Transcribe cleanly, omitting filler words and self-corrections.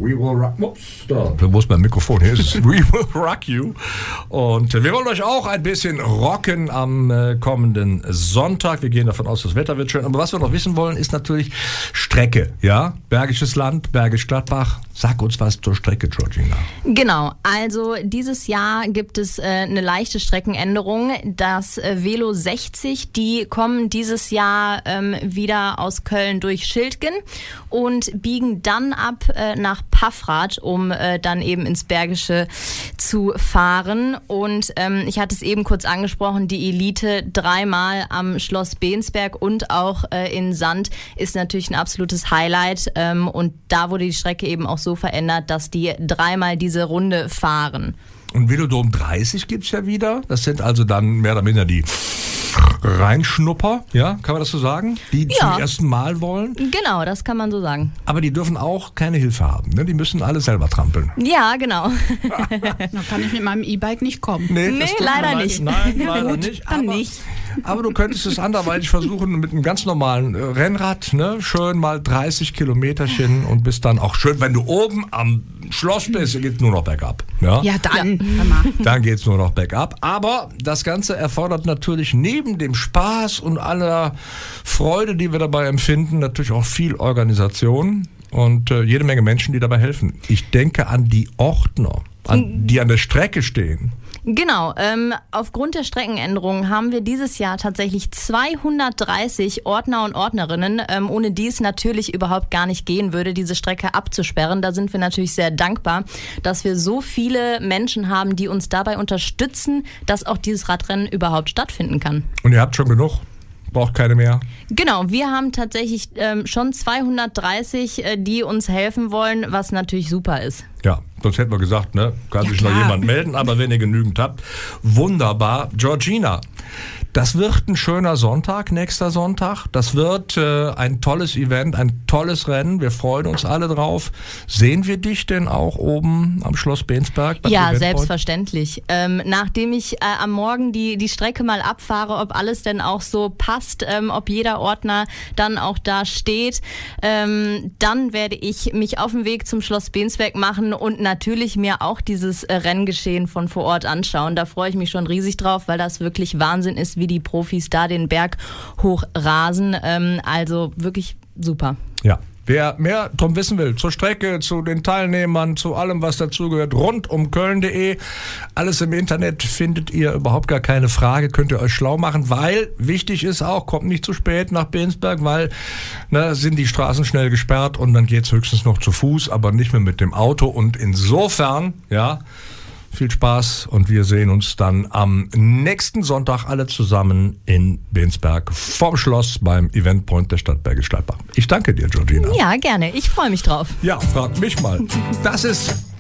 We will rock. Ups, da. Wo ist mein Mikrofon? Hier ist es. We will rock you. Und wir wollen euch auch ein bisschen rocken am kommenden Sonntag. Wir gehen davon aus, das Wetter wird schön. Aber was wir noch wissen wollen, ist natürlich Strecke. Ja, Bergisches Land, Bergisch Gladbach. Sag uns was zur Strecke, Georgina. Genau, also dieses Jahr gibt es eine leichte Streckenänderung. Das Velo 60, die kommen dieses Jahr wieder aus Köln durch Schildgen und biegen dann ab nach Paffrath, um dann eben ins Bergische zu fahren. Und ich hatte es eben kurz angesprochen, die Elite 3-mal am Schloss Bensberg und auch in Sand ist natürlich ein absolutes Highlight. Und da wurde die Strecke eben auch so verändert, dass die 3-mal diese Runde fahren. Und Velodrom 30 gibt es ja wieder. Das sind also dann mehr oder minder die Reinschnupper, ja, kann man das so sagen? Die zum ersten Mal wollen. Genau, das kann man so sagen. Aber die dürfen auch keine Hilfe haben, ne? Die müssen alle selber trampeln. Ja, genau. Da kann ich mit meinem E-Bike nicht kommen. Nee, leider nicht. Nein, leider Gut, nicht. Dann nicht. Aber du könntest es anderweitig versuchen mit einem ganz normalen Rennrad, ne? Schön mal 30 Kilometerchen und bist dann auch schön, wenn du oben am Schloss bist, geht es nur noch bergab. Ja, Dann. Dann geht es nur noch bergab. Aber das Ganze erfordert natürlich neben dem Spaß und aller Freude, die wir dabei empfinden, natürlich auch viel Organisation und jede Menge Menschen, die dabei helfen. Ich denke an die Ordner, die an der Strecke stehen. Genau, aufgrund der Streckenänderungen haben wir dieses Jahr tatsächlich 230 Ordner und Ordnerinnen, ohne die es natürlich überhaupt gar nicht gehen würde, diese Strecke abzusperren. Da sind wir natürlich sehr dankbar, dass wir so viele Menschen haben, die uns dabei unterstützen, dass auch dieses Radrennen überhaupt stattfinden kann. Und ihr habt schon genug? Braucht keine mehr? Genau, wir haben tatsächlich schon 230, die uns helfen wollen, was natürlich super ist. Ja, sonst hätten wir gesagt, ne, kann sich noch jemand melden, aber wenn ihr genügend habt, wunderbar. Georgina, das wird ein schöner Sonntag, nächster Sonntag. Das wird ein tolles Event, ein tolles Rennen. Wir freuen uns alle drauf. Sehen wir dich denn auch oben am Schloss Bensberg? Ja, selbstverständlich. Nachdem ich am Morgen die Strecke mal abfahre, ob alles denn auch so passt, ob jeder Ordner dann auch da steht, dann werde ich mich auf den Weg zum Schloss Bensberg machen und natürlich mir auch dieses Renngeschehen von vor Ort anschauen. Da freue ich mich schon riesig drauf, weil das wirklich Wahnsinn ist, wie die Profis da den Berg hochrasen. Also wirklich super. Ja. Wer mehr drum wissen will, zur Strecke, zu den Teilnehmern, zu allem, was dazugehört, rund um Köln.de, alles im Internet findet ihr, überhaupt gar keine Frage, könnt ihr euch schlau machen, weil wichtig ist auch, kommt nicht zu spät nach Bensberg, weil sind die Straßen schnell gesperrt und dann geht's höchstens noch zu Fuß, aber nicht mehr mit dem Auto und insofern, viel Spaß und wir sehen uns dann am nächsten Sonntag alle zusammen in Bensberg vorm Schloss beim Eventpoint der Stadt Bergisch Gladbach. Ich danke dir, Georgina. Ja, gerne. Ich freue mich drauf. Ja, frag mich mal. Das ist